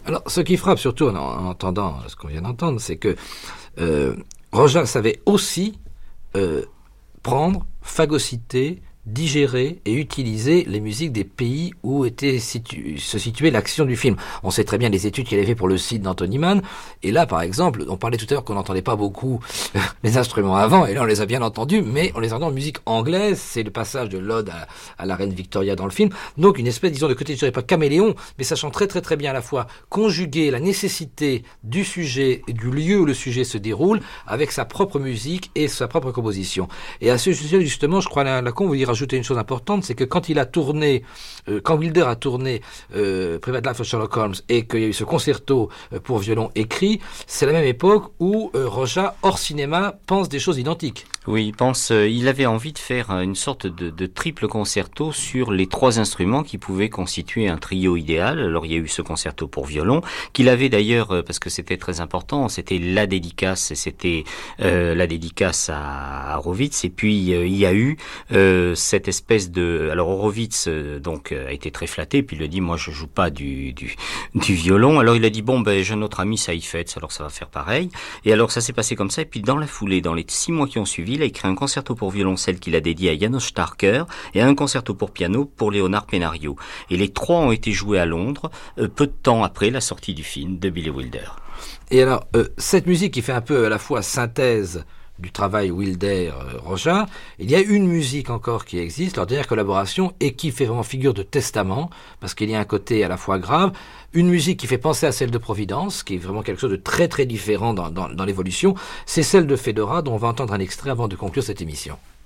Alors, ce qui frappe surtout en entendant ce qu'on vient d'entendre, c'est que Roja savait aussi prendre, phagocyter, digérer et utiliser les musiques des pays où se situait l'action du film. On sait très bien les études qu'il avait fait pour le site d'Anthony Mann, et là, par exemple, on parlait tout à l'heure qu'on n'entendait pas beaucoup les instruments avant, et là on les a bien entendus, mais on les entend en musique anglaise, c'est le passage de l'ode à la reine Victoria dans le film, donc une espèce, disons, de côté, je dirais pas caméléon, mais sachant très très très bien à la fois conjuguer la nécessité du sujet et du lieu où le sujet se déroule, avec sa propre musique et sa propre composition. Et à ce sujet, justement, je crois, Lacan vous dira ajouter une chose importante, c'est que quand il a tourné, quand Wilder a tourné Private Life of Sherlock Holmes et qu'il y a eu ce concerto pour violon écrit, c'est la même époque où Roja, hors cinéma, pense des choses identiques. Oui, il avait envie de faire une sorte de triple concerto sur les 3 instruments qui pouvaient constituer un trio idéal. Alors il y a eu ce concerto pour violon, qu'il avait d'ailleurs, parce que c'était très important, c'était la dédicace la dédicace à Horowitz, et puis il y a eu cette espèce de... Alors Horowitz donc a été très flatté, puis il a dit, moi je joue pas du violon. Alors il a dit, bon ben j'ai un autre ami Seifert, alors ça va faire pareil. Et alors ça s'est passé comme ça, et puis dans la foulée, dans les 6 mois qui ont suivi, il a écrit un concerto pour violoncelle qu'il a dédié à János Starker et un concerto pour piano pour Léonard Penario. Et les 3 ont été joués à Londres, peu de temps après la sortie du film de Billy Wilder. Et alors, cette musique qui fait un peu à la fois synthèse du travail Wilder-Roja, il y a une musique encore qui existe, leur dernière collaboration, et qui fait vraiment figure de testament, parce qu'il y a un côté à la fois grave, une musique qui fait penser à celle de Providence, qui est vraiment quelque chose de très très différent dans l'évolution, c'est celle de Fedora, dont on va entendre un extrait avant de conclure cette émission.